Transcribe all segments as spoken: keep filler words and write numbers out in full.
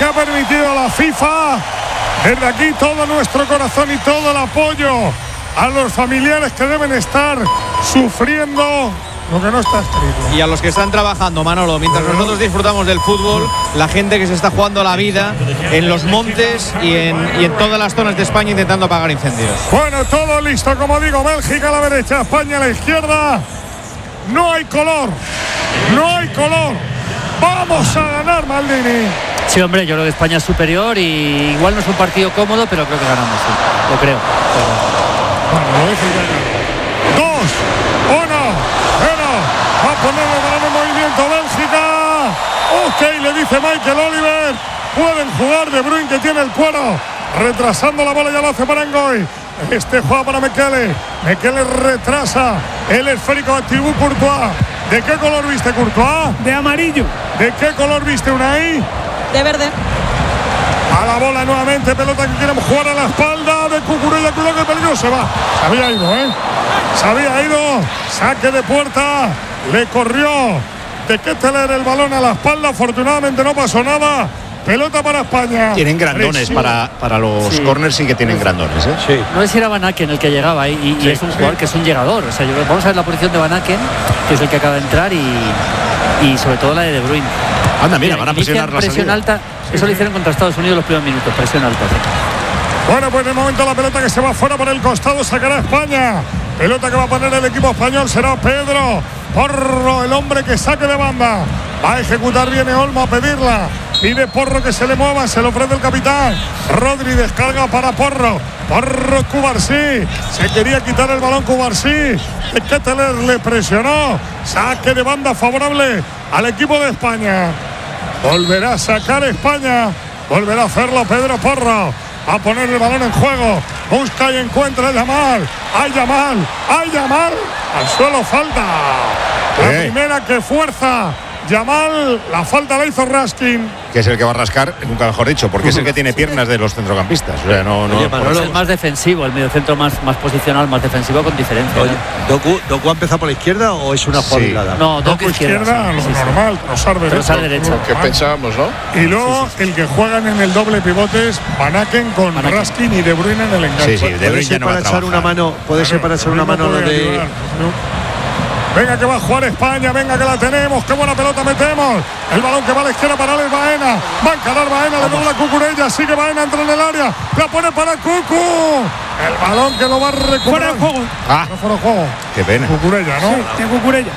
ha permitido la FIFA. Desde aquí todo nuestro corazón y todo el apoyo a los familiares que deben estar sufriendo lo que no está escrito. Y a los que están trabajando, Manolo, mientras nosotros disfrutamos del fútbol, la gente que se está jugando la vida en los montes y en, y en todas las zonas de España intentando apagar incendios. Bueno, todo listo, como digo, Bélgica a la derecha, España a la izquierda. No hay color, no hay color. Vamos a ganar, Maldini. Sí, hombre, yo creo que España es superior y igual no es un partido cómodo, pero creo que ganamos, sí. Lo creo. Bueno, lo dice ya. Dos, uno, cero. Va a poner el balón en movimiento Bélgica. Ok, le dice Michael Oliver. Pueden jugar De Bruyne, que tiene el cuero. Retrasando la bola, ya lo hace para Ngoy. Este juega para Mekele. Mekele retrasa el esférico a Thibaut Courtois. ¿De qué color viste, Courtois? De amarillo. ¿De qué color viste, Unai? De verde. A la bola nuevamente, pelota que quieren jugar a la espalda de Cucurella, cuidado que peligro, se va. Se había ido, ¿eh? Se había ido. Saque de puerta. Le corrió de Ketteler el balón a la espalda. Afortunadamente no pasó nada. Pelota para España. Tienen grandones para, para los sí. corners, sí que tienen grandones, ¿eh? Sí. No sé si era Van Aken el que llegaba y, y sí, es un jugador sí. que es un llegador. O sea, yo, vamos a ver la posición de Van Aken, que es el que acaba de entrar, y, y sobre todo la de De Bruyne. Anda, mira, van a presionar la presión salida. alta. Eso lo hicieron contra Estados Unidos los primeros minutos, presión alta. Sí. Bueno, pues de momento la pelota que se va fuera por el costado sacará España. Pelota que va a poner el equipo español será Pedro Porro, el hombre que saque de banda. Va a ejecutar, viene Olmo a pedirla. Pide Porro que se le mueva, se lo ofrece el capitán. Rodri descarga para Porro. Porro, Cubarsí. Se quería quitar el balón Cubarsí. Ketteler le presionó. Saque de banda favorable al equipo de España. Volverá a sacar España. Volverá a hacerlo Pedro Porro. A poner el balón en juego. Busca y encuentra a Yamal. ¡Ay, Yamal! ¡Ay, Yamal! Al suelo falta. La ¿Eh? primera que fuerza Yamal, la falta la hizo Raskin. Que es el que va a rascar, nunca mejor dicho, porque es el que tiene piernas de los centrocampistas. O sea, no, no, Oye, Manolo, es el más defensivo, el mediocentro más, más posicional, más defensivo con diferencia. Oye, ¿Doku, ¿Doku ha empezado por la izquierda o es una jugada sí. hilada? No, Doku izquierda, izquierda, sí, lo sí, sí. normal, Trossard derecha. Trossard derecha. ¿Qué pensábamos, no? Y luego el que juegan en el doble pivote es Van Aken con Van Aken. Raskin y De Bruyne en el enganche. Sí, sí, De Bruyne ya no va a para echar una trabajar. mano, puede ser para echar una mano lo de. Venga que va a jugar España, venga que la tenemos, qué buena pelota metemos. El balón que va a la izquierda para Alex Baena. Va a encarar Baena, le dobla Cucurella, sigue Baena, entra en el área. La pone para Cucu. El balón que lo va a recuperar. Fuera de juego. Ah, No fuera de juego. qué pena. Cucurella, ¿no? Sí, de Cucurella.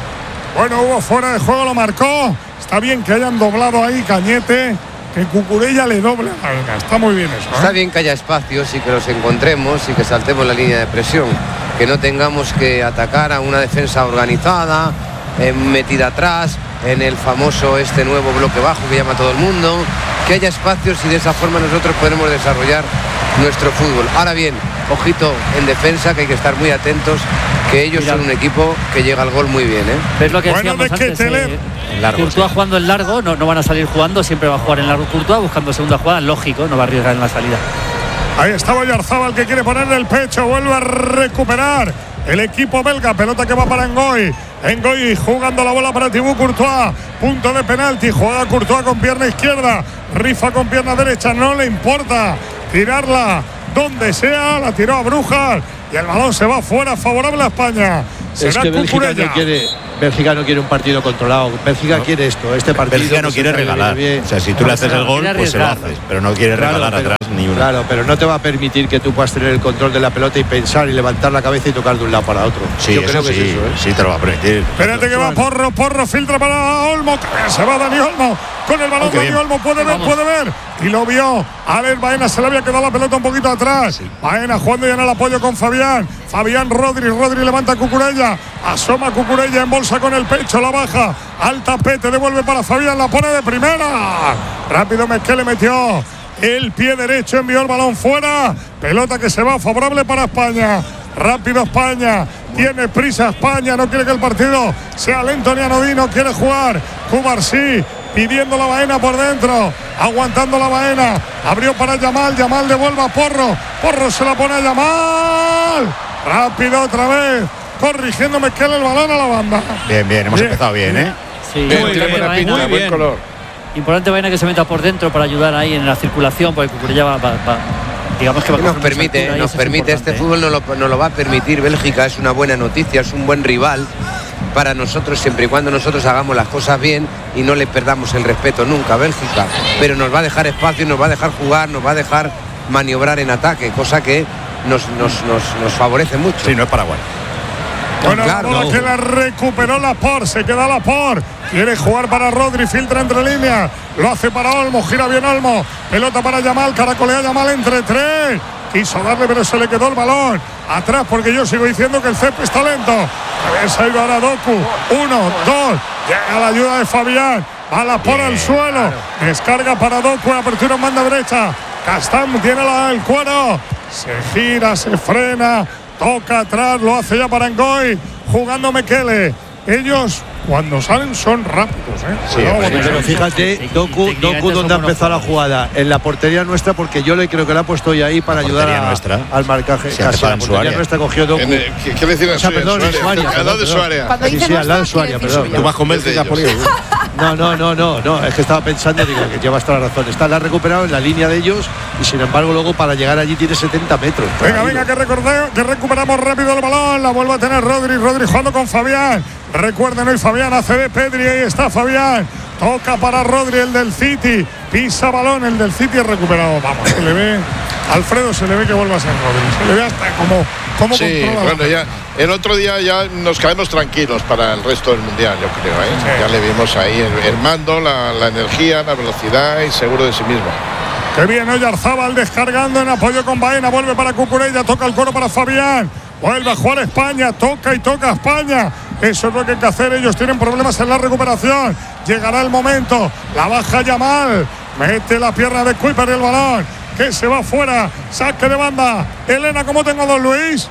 Bueno, hubo fuera de juego, lo marcó. Está bien que hayan doblado ahí Cañete, que Cucurella le doble a Baena. Está muy bien eso, ¿eh? Está bien que haya espacios y que los encontremos y que saltemos la línea de presión, que no tengamos que atacar a una defensa organizada, eh, metida atrás, en el famoso este nuevo bloque bajo que llama todo el mundo, que haya espacios y de esa forma nosotros podremos desarrollar nuestro fútbol. Ahora bien, ojito en defensa, que hay que estar muy atentos, que ellos Mira. son un equipo que llega al gol muy bien, ¿eh? ¿Ves lo que Bueno, decíamos de antes? Ketteler. Eh, Largo, Courtois sí. jugando en largo, no, no van a salir jugando, siempre va a jugar en largo Courtois, buscando segunda jugada, lógico, no va a arriesgar en la salida. Ahí está Oyarzábal que quiere ponerle el pecho, vuelve a recuperar el equipo belga, pelota que va para Ngoy. Ngoy jugando la bola para Thibaut Courtois, punto de penalti, juega Courtois con pierna izquierda, rifa con pierna derecha, no le importa tirarla donde sea, la tiró a Brujas y el balón se va fuera, favorable a España. Es Será que Bélgica Cucurella. no quiere, Bélgica no quiere un partido controlado. Bélgica no. quiere esto, este partido. Bélgica no quiere regalar. Bien. O sea, si tú le haces el gol, pues se lo haces. Pero no quiere Claro, regalar pero, atrás ni una. Claro, pero no te va a permitir que tú puedas tener el control de la pelota y pensar y levantar la cabeza y tocar de un lado para otro. Sí, Yo eso creo que sí, es eso, ¿eh? sí te lo va a permitir. Espérate que va Porro, Porro filtra para Olmo, se va Dani Olmo, con el balón Oh, Dani bien. Olmo, puede ver, Vamos. puede ver, y lo vio, Alex Baena, se le había quedado la pelota un poquito atrás, sí. Baena jugando ya en el apoyo con Fabián, Fabián Rodri, Rodri levanta a Cucurella, asoma a Cucurella en bolsa con el pecho, la baja, al tapete, devuelve para Fabián, la pone de primera, rápido Mezquele metió el pie derecho, envió el balón fuera, pelota que se va favorable para España. Rápido España, tiene prisa España, no quiere que el partido sea lento ni anodino, quiere jugar. Cubarsí pidiendo la Baena por dentro, aguantando la Baena, abrió para Yamal, Yamal devuelve a Porro, Porro se la pone a Yamal, rápido otra vez, corrigiendo Mezquele el balón a la banda. Bien, bien, hemos Bien. empezado bien, ¿eh? Sí, Bien, muy tiene bien, buena Baena. pinta, buen color. Importante Baena que se meta por dentro para ayudar ahí en la circulación, porque Cucurella va, va, va digamos que va a nos permite, nos permite este fútbol, nos lo, nos lo va a permitir Bélgica. Es una buena noticia, es un buen rival para nosotros, siempre y cuando nosotros hagamos las cosas bien y no le perdamos el respeto nunca a Bélgica, pero nos va a dejar espacio, nos va a dejar jugar, nos va a dejar maniobrar en ataque, cosa que nos, nos, nos, nos favorece mucho. Sí, no es Paraguay. Bueno, claro, la bola no. que la recuperó Laporte, se queda Laporte, quiere jugar para Rodri, filtra entre líneas, lo hace para Olmo, gira bien Olmo, pelota para Yamal, caracolea Yamal entre tres, quiso darle pero se le quedó el balón atrás, porque yo sigo diciendo que el césped está lento. Se ha ido ahora Doku, uno, dos, llega la ayuda de Fabián, va Laporte al suelo, descarga para Doku, apertura en banda derecha, Castán tiene la, el cuero, se gira, se frena, toca atrás, lo hace ya para Ngoy, jugando Mekele. Ellos cuando salen son rápidos, ¿eh? Sí, no, Sí, pero fíjate, Doku, Doku donde ha empezado la jugada, en la portería nuestra, porque yo le creo que la ha puesto ya ahí para La ayudar portería a- nuestra. al marcaje. Se Casi separa la en su portería área. nuestra cogió Doku. En el- ¿Qué, qué decir en O sea, su, perdón, en en su su área, área? Al lado de su perdón. área. Cuando Sí, dice sí, al lado de nuestra, su área, quiere decir perdón. suya. Tú vas con Es de Bélgica, ellos. Polígono. No, no, no, no, no, es que estaba pensando, digo, que llevas toda la razón. Está, la ha recuperado en la línea de ellos y sin embargo luego para llegar allí tiene setenta metros. Venga, venga, que, recordé, que recuperamos rápido el balón. La vuelve a tener Rodri. Rodri jugando con Fabián. Recuerden hoy Fabián hace de Pedri. Ahí está Fabián. Toca para Rodri, el del City. Pisa balón, el del City es recuperado. Vamos, se le ve. Alfredo se le ve que vuelve a ser Rodri. Se le ve hasta como, como Sí, controla. bueno, ya el otro día ya nos caemos tranquilos para el resto del mundial, yo creo, ¿eh? Sí. Ya le vimos ahí el, el mando, la, la energía, la velocidad y seguro de sí mismo. Que bien, Oyarzábal descargando en apoyo con Baena. Vuelve para Cucurella, toca el coro para Fabián. Vuelve a jugar España, toca y toca España. Eso es lo que hay que hacer. Ellos tienen problemas en la recuperación. Llegará el momento. La baja Yamal. Mete la pierna de Kuiper el balón. Que se va fuera. Saque de banda. Elena, ¿cómo tengo a Don Luis?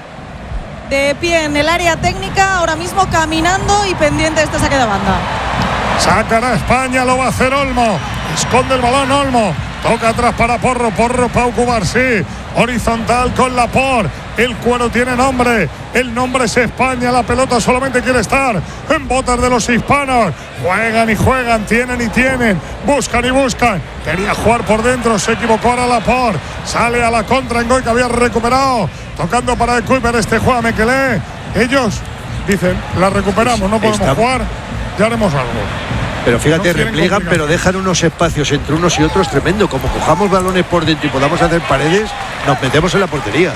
De pie en el área técnica, ahora mismo caminando y pendiente de este saque de banda. Sacará España, lo va a hacer Olmo. Esconde el balón Olmo. Toca atrás para Porro, Porro, Pau Cubarsí. Horizontal con Laporte. El cuero tiene nombre. El nombre es España. La pelota solamente quiere estar en botas de los hispanos. Juegan y juegan, tienen y tienen. Buscan y buscan. Quería jugar por dentro, se equivocó ahora Laporte. Sale a la contra en Ngoy que había recuperado. Tocando para el Kuiper, este juega Mekele. Ellos dicen, la recuperamos, no podemos Está- jugar. Ya haremos algo. Pero fíjate, No quieren repliegan, complicar. pero dejan unos espacios entre unos y otros tremendo. Como cojamos balones por dentro y podamos hacer paredes, nos metemos en la portería.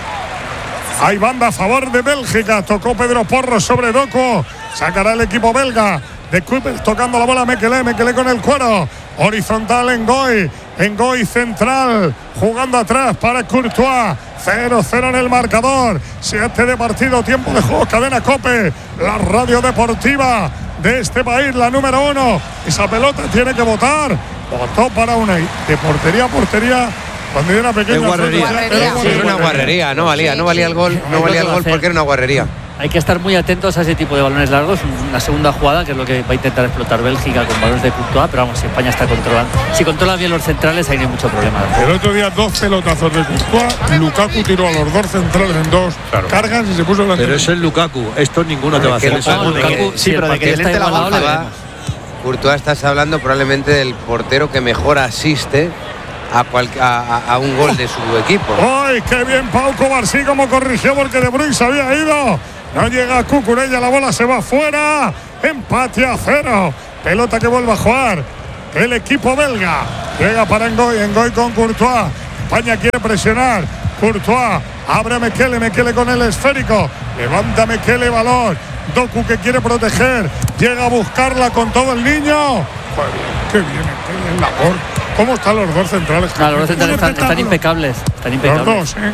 Hay banda a favor de Bélgica. Tocó Pedro Porro sobre Doku. Sacará el equipo belga. De Kuiper tocando la bola Mekele. Mekele con el cuero. Horizontal en Ngoy. En Ngoy central. Jugando atrás para Courtois. cero cero en el marcador. siete de partido. Tiempo de juego. Cadena COPE. La radio deportiva de este país. La número uno. Esa pelota tiene que votar. Votó para una. De portería a portería. Cuando yo era pequeño. Es guarrería. Guarrería. Sí, era una guarrería, no valía, no valía el gol, no Es lo valía que el va a gol hacer. porque era una guarrería. Hay que estar muy atentos a ese tipo de balones largos. Una segunda jugada, que es lo que va a intentar explotar Bélgica con balones de Courtois, pero vamos, si España está controlando. Si controla bien los centrales, ahí no hay mucho problema. El otro día dos pelotazos de Courtois. Lukaku tiró a los dos centrales en dos cargas y se puso delante. Pero es el Lukaku. Esto ninguno te va a Es que hacer no eso. sabemos de Lukaku, qué- si sí, el pero de que partido le está entre la igualado, le bola, veremos. Courtois, estás hablando probablemente del portero que mejor asiste a, cual- a, a- a un gol de su equipo. ¡Ay, qué bien Pau Cubarsí como corrigió porque De Bruyne se había ido! No llega Cucurella, la bola se va fuera. Empate a cero. Pelota que vuelve a jugar el equipo belga. Llega para Ngoy, Ngoy con Courtois. España quiere presionar. Courtois abre a Mekele, Mekele con el esférico. Levanta Mekele, balón. Doku que quiere proteger. Llega a buscarla con todo el niño. Joder, qué bien, qué bien Laporte. ¿Cómo están los dos centrales? No, los dos centrales Un están, están espectáculo. impecables. Están Los impecables. dos, ¿eh?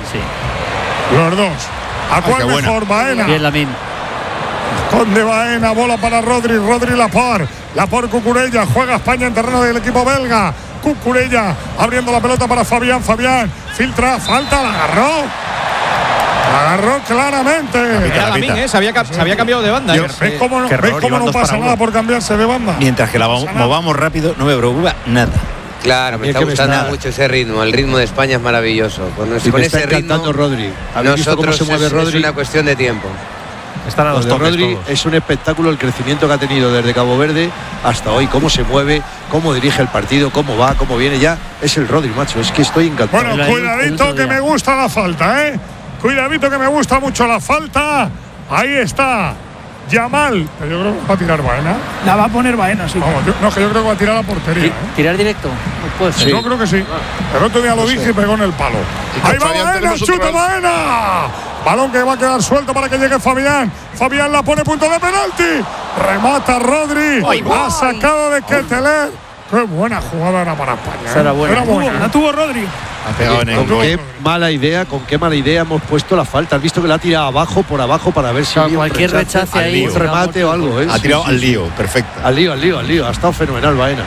Sí. Los dos. ¿A cuál qué buena. mejor? Baena. Bien, Lamine. Conde Baena, bola para Rodri, Rodri Laporte. Laporte Cucurella, juega España en terreno del equipo belga. Cucurella abriendo la pelota para Fabián, Fabián filtra, falta, la agarró. La agarró claramente. Era Lamine, ¿eh? se, había, ca- se había cambiado de banda. ¿Ves cómo no, Qué ¿ves error, cómo iban no dos pasa para nada uno. por cambiarse de banda? Mientras que la No pasa nada. movamos rápido, no me preocupa nada. Claro, me Y es está que me gustando está- mucho ese ritmo. El ritmo de España es maravilloso. Con, Y con me está ese ritmo, encantando Rodri. ¿Habéis visto cómo nosotros se mueve es, Rodri? es una cuestión de tiempo. Están a Lo los de toques Rodri todos. es un espectáculo el crecimiento que ha tenido desde Cabo Verde hasta hoy, cómo se mueve, cómo dirige el partido, cómo va, cómo viene. Ya es el Rodri, macho, es que estoy encantado. Bueno, cuidadito que me gusta la falta, ¿eh? Cuidadito que me gusta mucho la falta. Ahí está Yamal. Yo creo que va a tirar Baena. La va a poner Baena, sí. Vamos, yo, no, que yo creo que va a tirar a la portería. ¿eh? ¿Tirar directo? Puede ser. Sí. Yo creo que sí. El otro día lo dije y pegó en el palo. Ahí va Baena, chuta Baena. Balón que va a quedar suelto para que llegue Fabián. Fabián la pone punto de penalti. Remata Rodri. Ay, la sacada de Ketteler. Qué buena jugada era para España. ¿eh? Era buena. Era buena. La tuvo Rodri. Ha pegado en el Con gol. qué mala idea, con qué mala idea hemos puesto la falta. Has visto que la ha tirado abajo, por abajo, para ver si Claro, había un cualquier rechace al ahí, lío, un remate o algo. ¿eh? Ha Sí, tirado sí, al sí. lío, perfecto. Al lío, al lío, al lío. Ha estado fenomenal, Baena.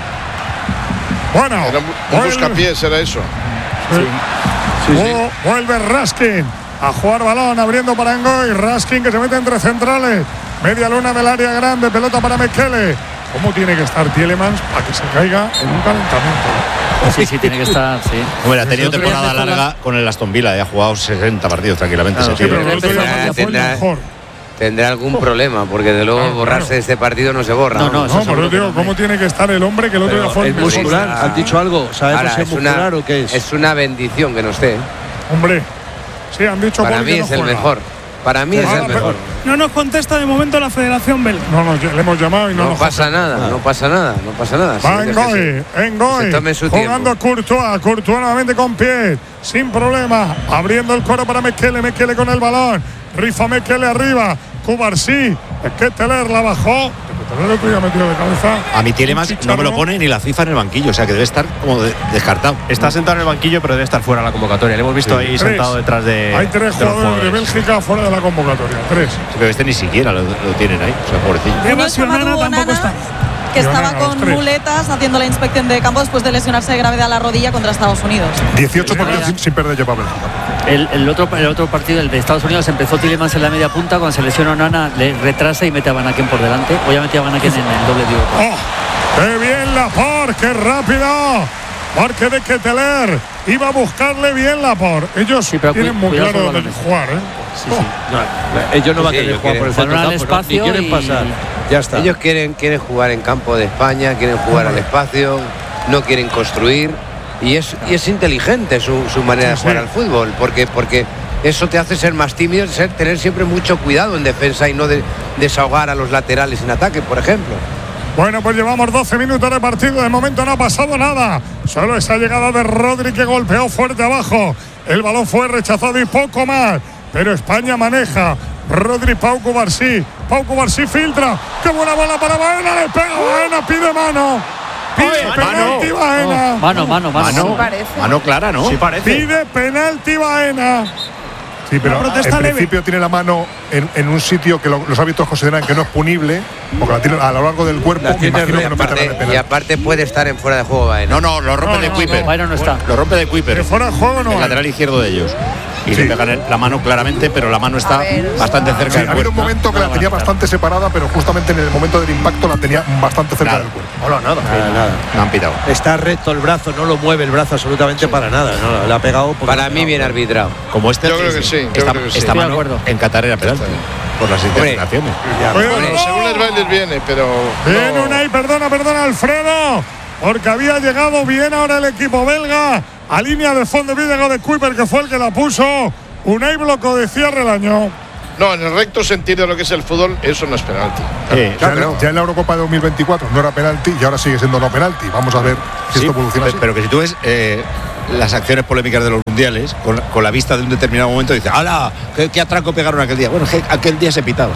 Bueno, Era un buscapiés, era eso. Sí. Sí, sí. Oh, vuelve Raskin a jugar balón, abriendo para Engoy. Raskin que se mete entre centrales. Media luna del área grande, pelota para Mekele. ¿Cómo tiene que estar Tielemans para que se caiga en un calentamiento? Sí, sí, tiene que estar, sí. Hombre, ha tenido El otro día temporada empezó larga con el Aston Villa. Ha jugado sesenta partidos tranquilamente. Claro, ese sí, tío. pero el otro día Tendrá- fue tendrá- mejor. Tendrá algún problema, porque de luego Claro, borrarse claro. de este partido no se borra. No, no, vamos. eso No, pero seguro que digo, no, ¿cómo hombre. tiene que estar el hombre que el otro día fue El el mejor? muscular, ¿han dicho algo? ¿Sabemos Ahora, si es es una, muscular o qué es? es una bendición que no esté. Hombre, sí, han dicho Para Paul mí que no es el juega. mejor. Para mí es Ah, el pero- mejor. No nos contesta de momento la Federación Belga. No, no, le hemos llamado y no, No nos pasa contesta. nada, no pasa nada, no pasa nada. Va Sí, Engoy, déjese. Engoy, Se tome su jugando tiempo. Courtois, Courtois nuevamente con pie, sin problema, abriendo el coro para Mekele, Mekele con el balón, rifa Mekele arriba, Cubarsí, Ketteler la bajó, Ketteler el otro día metido de cabeza. A mi Tielemans Un no me lo chicharrón. pone ni la FIFA en el banquillo, o sea que debe estar como de- descartado. Está sentado en el banquillo, pero debe estar fuera de la convocatoria. Le hemos visto ahí Tres. sentado detrás de. Hay tres de los jugadores de Bélgica fuera de la convocatoria, tres. Pero este ni siquiera lo, lo tienen ahí, o sea, pobrecillo. Eva Uno es Sionana Amadou tampoco Onana, está. que Sionana, estaba los con tres. muletas haciendo la inspección de campo después de lesionarse de gravedad la rodilla contra Estados Unidos. dieciocho partidos sin, sin perder lleva Bélgica. El, el, otro, el otro partido, el de Estados Unidos, empezó Tielemans en la media punta. Cuando se lesiona Onana, le retrasa y mete a Van Aken por delante. Hoy ha metido a Van Aken en el doble digo. ¡Oh! ¡Qué bien Laporte! ¡Qué rápido! Marque de Ketteler. Iba a buscarle bien Laporte. Ellos Sí, pero tienen cu- muy cuidado claro con dónde los jugar, ¿eh? Sí, sí. No, ellos no van a Sí, querer ellos jugar por el quieren centro balón al campo, no, ni espacio quieren y- pasar. Ya está. Ellos quieren, quieren jugar en campo de España, quieren jugar al espacio, no quieren construir. Y es, y es inteligente su, su manera de Sí, jugar sí. al fútbol, porque, porque eso te hace ser más tímido, ser, tener siempre mucho cuidado en defensa y no de, desahogar a los laterales en ataque, por ejemplo. Bueno, pues llevamos doce minutos de partido. De momento no ha pasado nada. Solo esa llegada de Rodri que golpeó fuerte abajo. El balón fue rechazado y poco más. Pero España maneja. Rodri, Pau Cubarsí. Pau Cubarsí filtra. ¡Qué buena bola para Baena! Le pega Baena, pide mano. Pide penalti Baena. Mano, mano, mano. Mano, mano. mano clara, ¿no? Sí, parece. Pide penalti Baena. Sí, pero en principio tiene la mano en, en un sitio que lo- los árbitros consideran que no es punible, porque la tiene a lo largo del cuerpo. La Me tiene imagino re- que no meterá de aparte- penal. y aparte puede estar en fuera de juego Baena. No, no, lo rompe No, de no, Kuiper. no. Baena no está. Lo rompe de Kuiper. Que fuera de juego no El hay. lateral izquierdo de ellos. Y le pegan el- la mano claramente, pero la mano está bastante cerca Sí, del ha habido un cuerpo. momento que la tenía bastante separada, pero justamente en el momento del impacto la tenía bastante cerca Nada. del cuerpo. Hola, nada. Nada, nada. No han pitado. Está recto el brazo, no lo mueve el brazo absolutamente para nada. No, le ha pegado. porque- Para mí bien arbitrado. Como este, Yo creo que sí, yo esta, creo que sí. esta Estoy de mano acuerdo. en Qatar era penalti. Por las interpretaciones. Cuidado. Bueno, según les va les viene, pero. Bien, no. Unai, perdona, perdona, Alfredo. Porque había llegado bien ahora el equipo belga. A línea de fondo, bien llegado de Kuiper, que fue el que la puso. Unai bloco de cierre el año. No, en el recto sentido de lo que es el fútbol, eso no es penalti. Ya, en- ya en la Eurocopa de dos mil veinticuatro no era penalti y ahora sigue siendo no penalti. Vamos a ver si Sí, esto evoluciona pe- así. pero que si tú ves eh, las acciones polémicas de los mundiales, con, con la vista de un determinado momento, dices, ¡hala! ¿Qué, qué atraco pegaron aquel día? Bueno, es que aquel día se pitaba.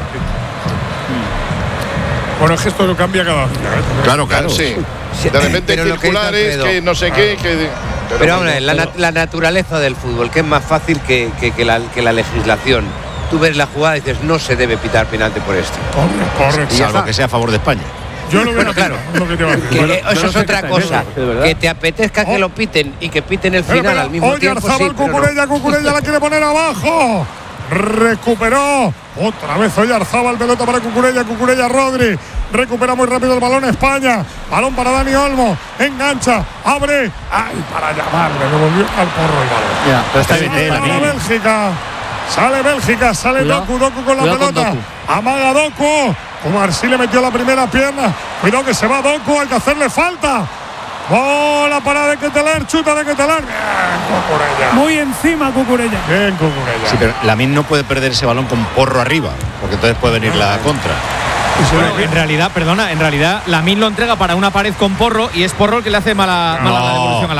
Bueno, es que esto lo cambia cada día. ¿eh? Claro, claro. Sí. Sí, De repente pero lo que dice circulares, Alfredo. que no sé qué, que. Pero bueno, hombre, la, nat- la naturaleza del fútbol, que es más fácil que, que- que la, que la legislación. Tú ves la jugada y dices, no se debe pitar penalti por esto. Corre, corre. Y ya Salvo está. que sea a favor de España. Yo lo veo Bueno, claro. lo que te iba a decir. Que Bueno, eso es otra cosa. Que te apetezca que lo piten y que piten el Espera, final espera. al mismo tiempo. Oyarzabal, Sí, pero no. Cucurella, Cucurella la quiere poner abajo. Recuperó. Otra vez Oyarzabal, pelota para Cucurella, Cucurella Rodri. Recupera muy rápido el balón España. Balón para Dani Olmo. Engancha, abre. Ay, para llamarle. Le volvió al porro el balón. Ya, pero está Se bien. va a eh, ganar Lamine. Bélgica. Sale Bélgica, sale Cuidado. Doku, Doku con la Cuidado con pelota. Doku. Amaga Doku. Cubarsí le metió la primera pierna. Cuidado que se va Doku, hay que hacerle falta. Bola para de Keteler, chuta de Keteler. Bien, Cucurella. Muy encima Cucurella. Bien, Cucurella. Sí, pero Lamine no puede perder ese balón con Porro arriba, porque entonces puede venir la contra. Bueno, en realidad, perdona, en realidad Lamine lo entrega para una pared con Porro y es Porro el que le hace mala, mala No. devolución a la